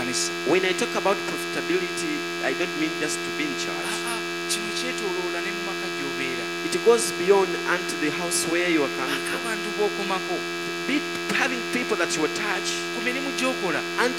kkanisa. When I talk about profitability, I don't mean just to be in charge. Kino kyetooloola ne mu maka gy'obeera. It goes beyond unto the house where you are coming from. Abantu b'okomako. Be having people that you attach ku mirimu gy'okola. unto